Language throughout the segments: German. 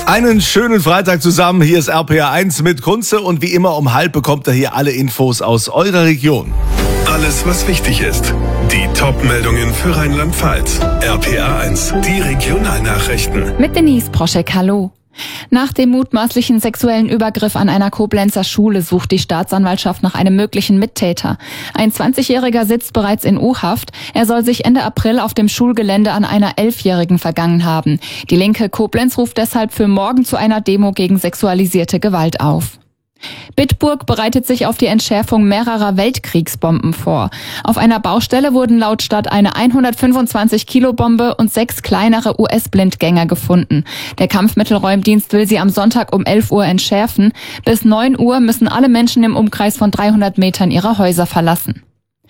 Einen schönen Freitag zusammen. Hier ist RPA 1 mit Kunze und wie immer um 12:30 bekommt ihr hier alle Infos aus eurer Region. Alles, was wichtig ist. Die Top-Meldungen für Rheinland-Pfalz. RPA 1, die Regionalnachrichten. Mit Denise Proschek, hallo. Nach dem mutmaßlichen sexuellen Übergriff an einer Koblenzer Schule sucht die Staatsanwaltschaft nach einem möglichen Mittäter. Ein 20-Jähriger sitzt bereits in U-Haft. Er soll sich Ende April auf dem Schulgelände an einer 11-Jährigen vergangen haben. Die Linke Koblenz ruft deshalb für morgen zu einer Demo gegen sexualisierte Gewalt auf. Bitburg bereitet sich auf die Entschärfung mehrerer Weltkriegsbomben vor. Auf einer Baustelle wurden laut Stadt eine 125-Kilo-Bombe und 6 kleinere US-Blindgänger gefunden. Der Kampfmittelräumdienst will sie am Sonntag um 11 Uhr entschärfen. Bis 9 Uhr müssen alle Menschen im Umkreis von 300 Metern ihre Häuser verlassen.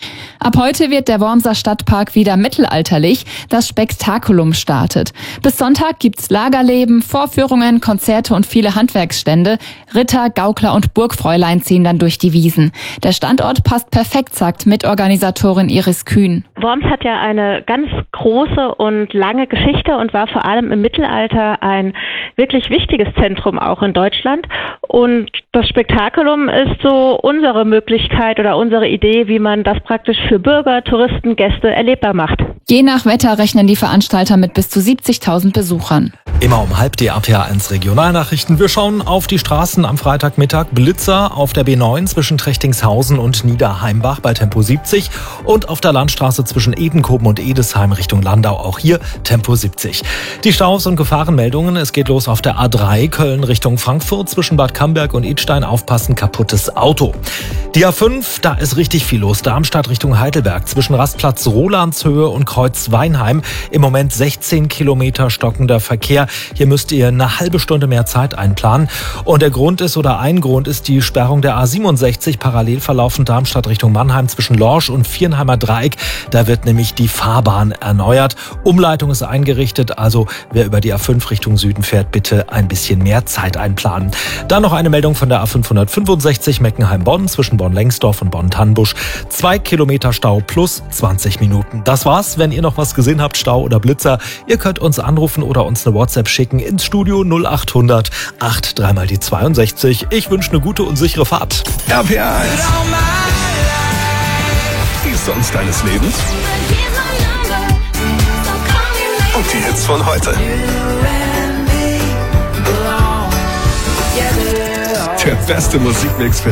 Ab heute wird der Wormser Stadtpark wieder mittelalterlich. Das Spektakulum startet. Bis Sonntag gibt's Lagerleben, Vorführungen, Konzerte und viele Handwerksstände. Ritter, Gaukler und Burgfräulein ziehen dann durch die Wiesen. Der Standort passt perfekt, sagt Mitorganisatorin Iris Kühn. Worms hat ja eine ganz große und lange Geschichte und war vor allem im Mittelalter ein wirklich wichtiges Zentrum auch in Deutschland. Und das Spektakulum ist so unsere Möglichkeit oder unsere Idee, wie man das praktisch für Bürger, Touristen, Gäste erlebbar macht. Je nach Wetter rechnen die Veranstalter mit bis zu 70.000 Besuchern. Immer um 12:30 die RPA 1 Regionalnachrichten. Wir schauen auf die Straßen am Freitagmittag. Blitzer auf der B9 zwischen Trechtingshausen und Niederheimbach bei Tempo 70 und auf der Landstraße zwischen Edenkoben und Edesheim Richtung Landau auch hier Tempo 70. Die Staus und Gefahrenmeldungen. Es geht los auf der A3 Köln Richtung Frankfurt zwischen Bad Camberg und Idstein. Aufpassen, kaputtes Auto. Die A5, da ist richtig viel los. Darmstadt Richtung Heidelberg zwischen Rastplatz Rolandshöhe und Kreuz Weinheim. Im Moment 16 Kilometer stockender Verkehr. Hier müsst ihr eine halbe Stunde mehr Zeit einplanen. Und ein Grund ist die Sperrung der A67 parallel verlaufend Darmstadt Richtung Mannheim zwischen Lorsch und Viernheimer Dreieck. Da wird nämlich die Fahrbahn erneuert. Umleitung ist eingerichtet, also wer über die A5 Richtung Süden fährt, bitte ein bisschen mehr Zeit einplanen. Dann noch eine Meldung von der A565 Meckenheim-Bonn zwischen Bonn-Lengsdorf und Bonn-Tannbusch. 2 Kilometer Stau plus 20 Minuten. Das war's. Wenn ihr noch was gesehen habt, Stau oder Blitzer, ihr könnt uns anrufen oder uns eine WhatsApp schicken ins Studio 0800 83 mal die 62. Ich wünsche eine gute und sichere Fahrt. RPA 1. Die Songs deines Lebens. Und die Hits von heute. Der beste Musikmix für